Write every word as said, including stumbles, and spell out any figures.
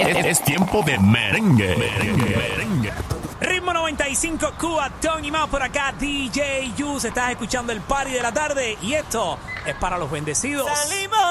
es, es tiempo de merengue. merengue, merengue. Ritmo noventa y cinco, Cuba, Tony Más por acá, D J Yus. Estás escuchando el party de la tarde y esto es para los bendecidos. Salimos